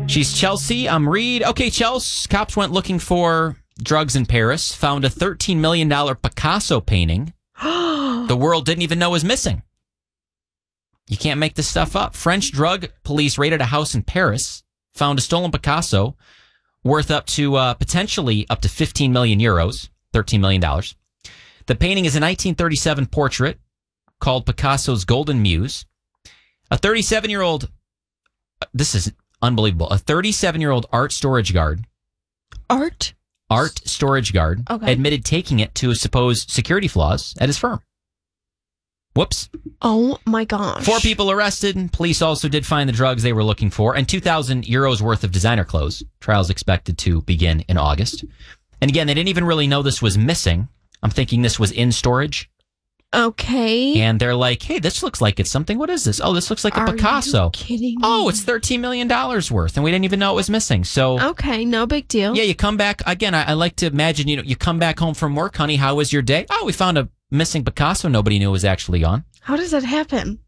She's Chelsea. I'm Reed. Okay, Chelsea. Cops went looking for drugs in Paris, found a $13 million Picasso painting the world didn't even know was missing. You can't make this stuff up. French drug police raided a house in Paris, found a stolen Picasso worth up to potentially up to 15 million euros, $13 million. The painting is a 1937 portrait called Picasso's Golden Muse. A 37-year-old, this is unbelievable, a 37-year-old art storage guard admitted taking it to supposed security flaws at his firm. Whoops. Oh my gosh. 4 people arrested, and police also did find the drugs they were looking for, and 2,000 euros worth of designer clothes. Trial's expected to begin in August. And again, they didn't even really know this was missing. I'm thinking this was in storage. Okay. And they're like, hey, this looks like it's something. What is this? Oh, this looks like a Picasso. Are you kidding me? Oh, it's $13 million worth, and we didn't even know it was missing. So, okay, no big deal. Yeah, you come back. Again, I like to imagine, you come back home from work, honey, how was your day? Oh, we found a missing Picasso nobody knew was actually gone. How does that happen?